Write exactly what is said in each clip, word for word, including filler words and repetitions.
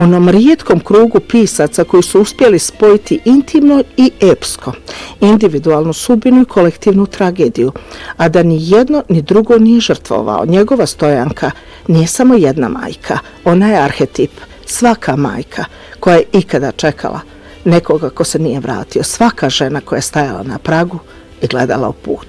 onom rijetkom krugu pisaca koji su uspjeli spojiti intimno i epsko, individualnu sudbinu i kolektivnu tragediju, a da ni jedno ni drugo nije žrtvovao. Njegova Stojanka nije samo jedna majka, ona je arhetip, svaka majka koja je ikada čekala nekoga ko se nije vratio, svaka žena koja je stajala na pragu i gledala u put.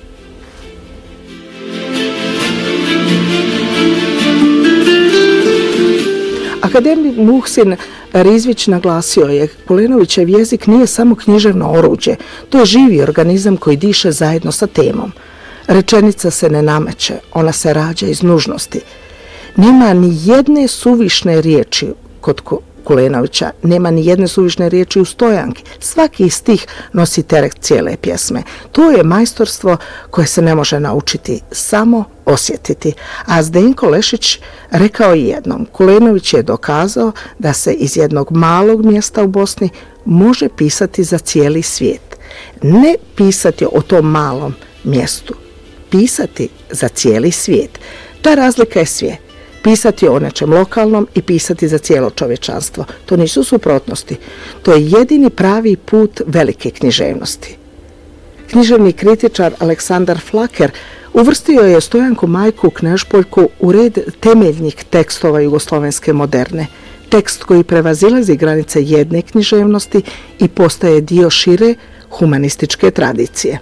Akademik Muhsin Rizvić naglasio je, Kulenovićev jezik nije samo književno oruđe, to je živi organizam koji diše zajedno sa temom. Rečenica se ne nameće, ona se rađa iz nužnosti. Nema ni jedne suvišne riječi kod Kulenovića, nema ni jedne suvišne riječi u Stojanki. Svaki stih nosi teret cijele pjesme. To je majstorstvo koje se ne može naučiti, samo osjetiti. A Zdenko Lešić rekao i jednom, Kulenović je dokazao da se iz jednog malog mjesta u Bosni može pisati za cijeli svijet. Ne pisati o tom malom mjestu, pisati za cijeli svijet. Ta razlika je sve. Pisati o nečem lokalnom i pisati za cijelo čovječanstvo. To nisu suprotnosti. To je jedini pravi put velike književnosti. Književni kritičar Aleksandar Flaker uvrstio je Stojanku majku Knežpoljku u red temeljnih tekstova jugoslovenske moderne. Tekst koji prevazilazi granice jedne književnosti i postaje dio šire humanističke tradicije.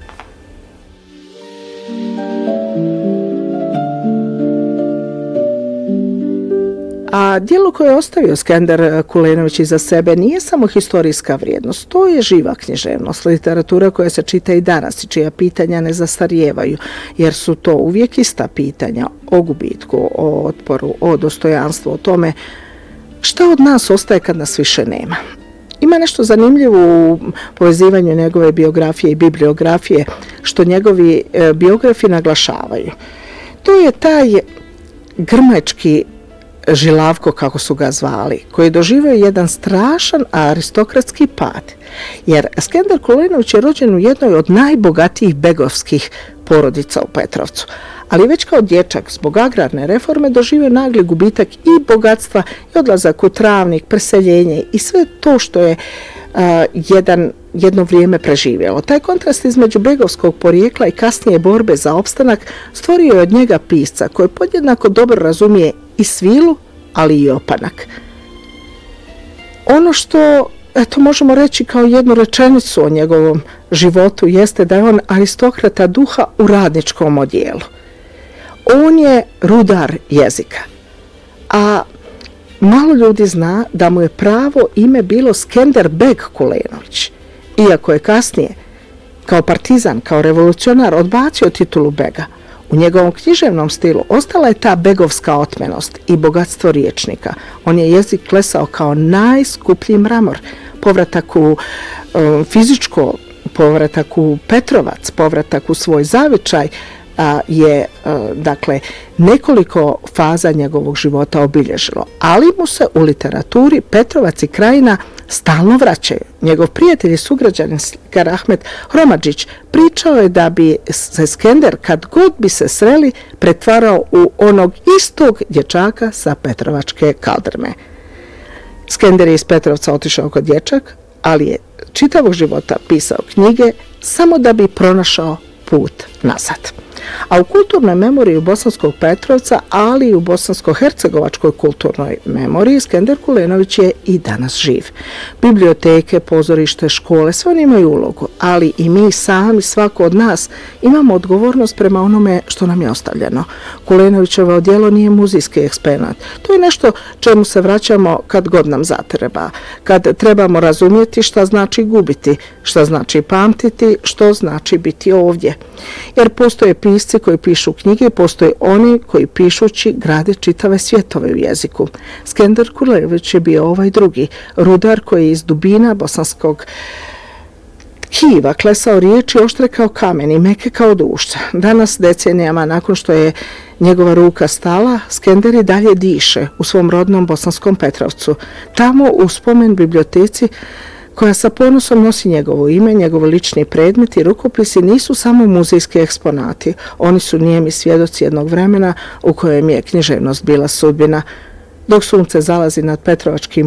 A djelo koje je ostavio Skender Kulenović iza sebe nije samo historijska vrijednost, to je živa književnost, literatura koja se čita i danas i čija pitanja ne zastarijevaju, jer su to uvijek ista pitanja o gubitku, o otporu, o dostojanstvu, o tome šta od nas ostaje kad nas više nema. Ima nešto zanimljivo u povezivanju njegove biografije i bibliografije, što njegovi biografi naglašavaju. To je taj grmečki Žilavko, kako su ga zvali, koji je doživio jedan strašan aristokratski pad. Jer Skender Kulenović je rođen u jednoj od najbogatijih begovskih porodica u Petrovcu. Ali već kao dječak zbog agrarne reforme doživio nagli gubitak i bogatstva i odlazak u Travnik, preseljenje i sve to što je uh, jedan, jedno vrijeme preživjelo. Taj kontrast između begovskog porijekla i kasnije borbe za opstanak stvorio je od njega pisca koji podjednako dobro razumije i svilu, ali i opanak. Ono što eto, možemo reći kao jednu rečenicu o njegovom životu jeste da je on aristokrata duha u radničkom odijelu. On je rudar jezika, a malo ljudi zna da mu je pravo ime bilo Skender Beg Kulenović, iako je kasnije kao partizan, kao revolucionar odbacio titulu bega. U njegovom književnom stilu ostala je ta begovska otmenost i bogatstvo riječnika. On je jezik klesao kao najskuplji mramor, povratak u um, fizičko, povratak u Petrovac, povratak u svoj zavičaj, a, je a, dakle nekoliko faza njegovog života obilježilo. Ali mu se u literaturi Petrovac i Krajina stalno vraćaju. Njegov prijatelj i sugrađanin Slikar Ahmet Hromadžić pričao je da bi se Skender, kad god bi se sreli, pretvarao u onog istog dječaka sa Petrovačke kaldrme. Skender je iz Petrovca otišao kod dječak, ali je čitavog života pisao knjige samo da bi pronašao put nazad. A u kulturnoj memoriji Bosanskog Petrovca, ali i u bosansko-hercegovačkoj kulturnoj memoriji, Skender Kulenović je i danas živ. Biblioteke, pozorište, škole, sve oni imaju ulogu, ali i mi sami, svako od nas, imamo odgovornost prema onome što nam je ostavljeno. Kulenovićevo djelo nije muzejski eksponat. To je nešto čemu se vraćamo kad god nam zatreba, kad trebamo razumjeti šta znači gubiti, šta znači pamtiti, što znači biti ovdje. Jer postoje pisci koji pišu knjige, postoje oni koji pišući grade čitave svjetove u jeziku. Skender Kulenović je bio ovaj drugi, rudar koji je iz dubina bosanskog tkiva klesao riječi oštre kao kamen i meke kao dušca. Danas, decenijama nakon što je njegova ruka stala, Skender i dalje diše u svom rodnom Bosanskom Petrovcu. Tamo u spomen biblioteci koja sa ponosom nosi njegovo ime, njegov lični predmet i rukopisi nisu samo muzejski eksponati. Oni su nijemi svjedoci jednog vremena u kojem je književnost bila sudbina dok sunce zalazi nad Petrovačkim